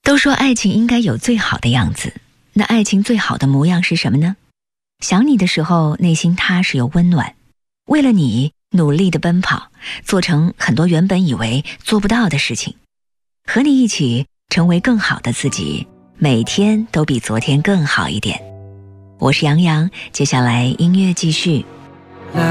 都说爱情应该有最好的样子，那爱情最好的模样是什么呢？想你的时候内心踏实又温暖，为了你努力的奔跑，做成很多原本以为做不到的事情，和你一起成为更好的自己，每天都比昨天更好一点。我是杨洋，接下来音乐继续。